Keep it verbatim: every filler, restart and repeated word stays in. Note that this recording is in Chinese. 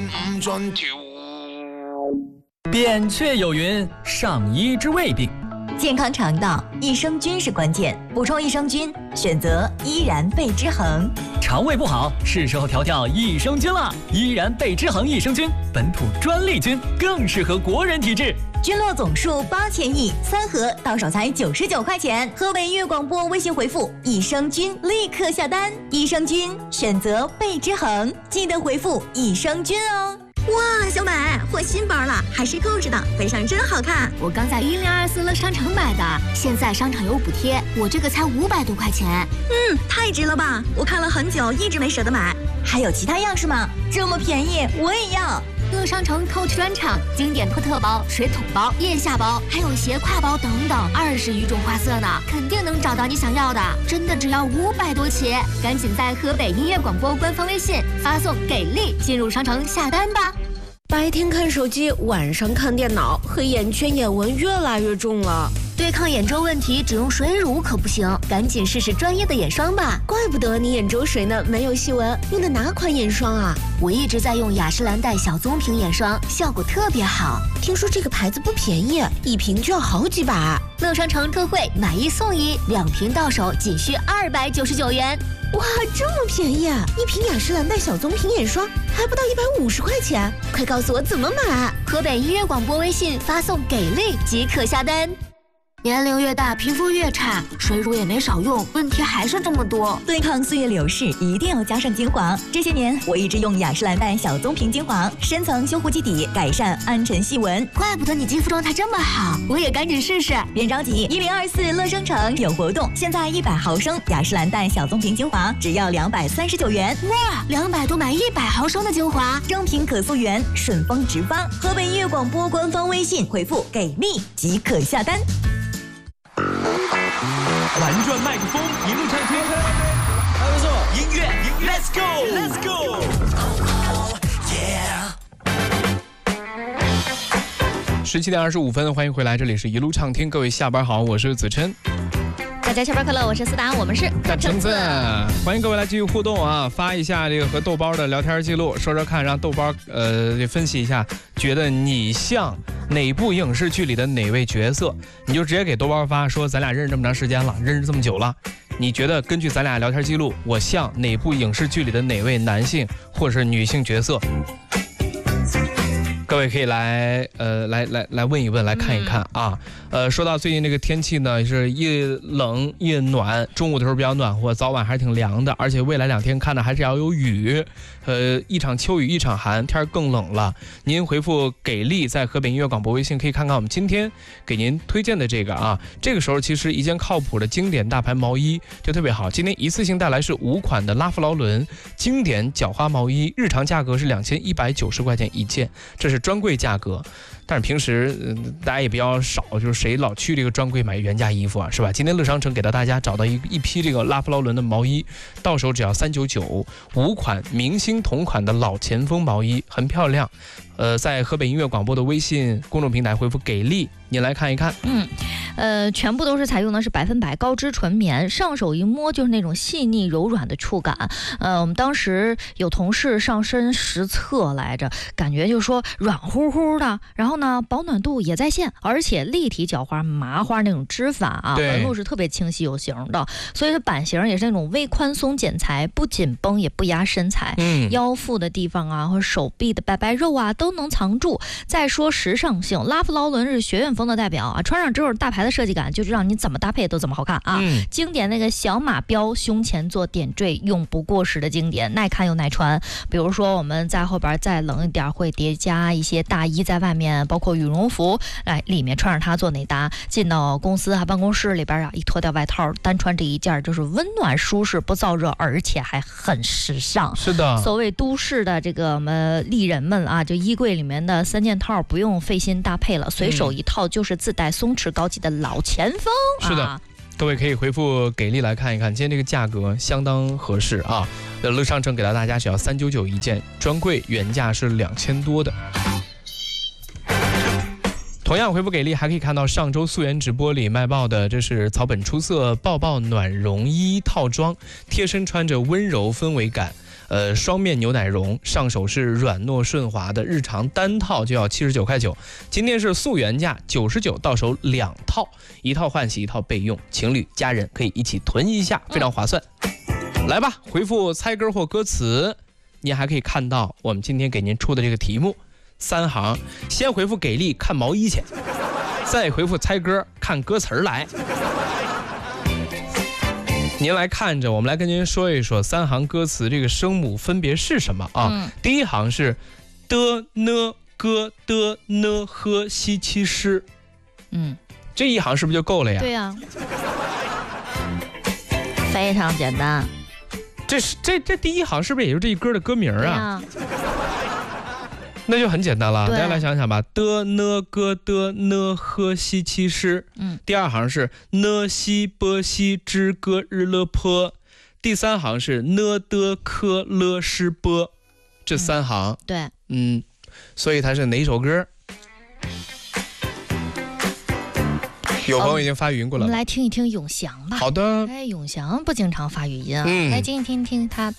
唔盡條。 扁鹊有云：上医之未病。 健康肠道，益生菌是关键。补充益生菌，选择依然贝之恒。 肠胃不好，是时候调调益生菌了。依然贝之恒益生菌，本土专利菌，更适合国人体质。 菌落总数八千亿，三盒到手才九十九块钱。河北音乐广播微信回复益生菌，立刻下单。益生菌选择贝之恒，记得回复益生菌哦。哇，小美换新包了，还是购置的，背上真好看。 我刚在一零二四乐商城买的，现在商场有补贴，我这个才五百多块钱。 嗯，太值了吧！我看了很久，一直没舍得买。还有其他样式吗？这么便宜，我也要。 乐商城 Coach 专场，经典托特包、水桶包、腋下包，还有斜挎包等等，二十余种花色呢，肯定能找到你想要的。真的只要五百多起，赶紧在河北音乐广播官方微信发送“给力”进入商城下单吧。 白天看手机，晚上看电脑，黑眼圈、眼纹越来越重了。 对抗眼周问题，只用水乳可不行，赶紧试试专业的眼霜吧。 怪不得你眼周水呢没有细纹，用的哪款眼霜啊？ 我一直在用雅诗兰黛小棕瓶眼霜，效果特别好。 听说这个牌子不便宜，一瓶就要好几百。 乐商城特惠，买一送一，两瓶到手仅需二百九十九元。 哇，这么便宜啊！一瓶雅诗兰黛小棕瓶眼霜还不到一百五十块钱，快告诉我怎么买！ 河北音乐广播微信发送“给力”即可下单。年龄越大，皮肤越差，水乳也没少用，问题还是这么多。 对抗岁月流逝，一定要加上精华。这些年，我一直用雅诗兰黛小棕瓶精华，深层修护基底，改善暗沉细纹。 怪不得你肌肤状态这么好，我也赶紧试试。 别着急，一零二四乐商城有活动，现在一百毫升雅诗兰黛小棕瓶精华只要两百三十九元。 哇，两百多买一百毫升的精华， 正品可溯源，顺丰直发。河北音乐广播官方微信回复“给力”即可下单。 玩转麦克风，一路畅听。还不错，音乐音乐 ，Let's go，Let's go。 十七点二十五分，欢迎回来，这里是一路畅听，各位下班好，我是子琛。 大家下班快乐，我是思达，我们是大橙子，欢迎各位来继续互动啊！发一下这个和豆包的聊天记录，说说看，让豆包呃分析一下，觉得你像哪部影视剧里的哪位角色，你就直接给豆包发，说咱俩认识这么长时间了，认识这么久了，你觉得根据咱俩聊天记录，我像哪部影视剧里的哪位男性或者是女性角色？各位可以来呃来来来问一问，来看一看啊。呃，说到最近这个天气呢，是一冷一暖，中午的时候比较暖和，早晚还是挺凉的，而且未来两天看的还是要有雨，呃，一场秋雨一场寒，天更冷了。您回复给力，在河北音乐广播微信可以看看我们今天给您推荐的这个啊。这个时候其实一件靠谱的经典大牌毛衣就特别好。今天一次性带来是五款的拉夫劳伦经典角花毛衣，日常价格是两千一百九十块钱一件，这是专柜价格。但是平时、呃、大家也比较少，就是谁老去这个专柜买原价衣服啊，是吧？今天乐商城给到大家找到一一批这个拉夫劳伦的毛衣，到手只要三九九，五款明星同款的老前锋毛衣，很漂亮。呃，在河北音乐广播的微信公众平台回复给力，你来看一看。 嗯，呃，全部都是采用的是百分百高织纯棉，上手一摸就是那种细腻柔软的触感。呃，我们当时有同事上身实测来着，感觉就说软乎乎的，然后呢保暖度也在线，而且立体角花麻花那种织法啊，纹路是特别清晰有型的，所以它版型也是那种微宽松剪裁，不紧绷也不压身材，嗯，腰腹的地方啊和手臂的白白肉啊都能藏住。再说时尚性，拉夫劳伦是学院风的代表啊，穿上之后大牌的设计感，就是让你怎么搭配都怎么好看啊。嗯、经典那个小马标胸前做点缀，永不过时的经典，耐看又耐穿。比如说我们在后边再冷一点，会叠加一些大衣在外面，包括羽绒服，来里面穿上它做内搭。进到公司啊办公室里边啊，一脱掉外套，单穿这一件就是温暖舒适，不燥热，而且还很时尚。 是的， 所谓都市的这个我们丽人们啊，就衣柜里面的三件套不用费心搭配了，随手一套就是自带松弛高级的老前锋。 是的。啊，各位可以回复给力来看一看，今天这个价格相当合适啊！乐商城给到大家只要三九九一件，专柜原价是两千多的。同样回复给力，还可以看到上周素颜直播里卖爆的，这是草本出色抱抱暖绒衣套装，贴身穿着温柔氛围感。 呃，双面牛奶绒，上手是软糯顺滑的，日常单套就要七十九块九，今天是素原价九十九，到手两套，一套换洗，一套备用，情侣家人可以一起囤一下，非常划算。嗯、来吧，回复猜歌或歌词，您还可以看到我们今天给您出的这个题目，三行，先回复给力看毛衣去，再回复猜歌看歌词来。您来看着，我们来跟您说一说三行歌词这个声母分别是什么啊？嗯、第一行是的呢歌的呢呵西七诗，嗯，这一行是不是就够了呀？ 对呀、啊，非常简单。 这是这这第一行是不是也就是这一歌的歌名啊？那就很简单了，大家来想想吧。的呢歌的呢呵西七诗，嗯，第二行是呢西波西之歌日勒坡，第三行是呢的科勒诗波，这三行， 嗯、对， 嗯，所以它是哪首歌？有朋友已经发语音过来了、 哦，我们来听一听永祥吧。 好的， 哎，永祥不经常发语音啊， 嗯、 来听一听听他。